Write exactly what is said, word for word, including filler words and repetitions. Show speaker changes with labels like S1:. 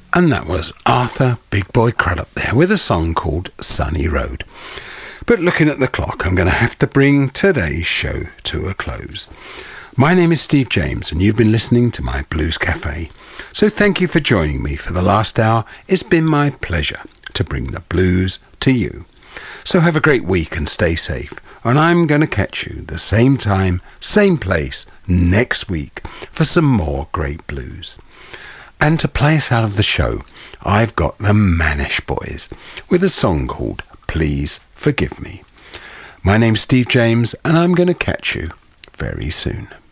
S1: And that was Arthur Big Boy Crudup there with a song called Sunny Road. But looking at the clock, I'm going to have to bring today's show to a close. My name is Steve James, and you've been listening to my Blues Cafe. So thank you for joining me for the last hour. It's been my pleasure to bring the blues to you. So have a great week and stay safe. And I'm going to catch you the same time, same place next week for some more great blues. And to play us out of the show, I've got the Manish Boys with a song called Please Forgive Me. My name's Steve James, and I'm going to catch you very soon.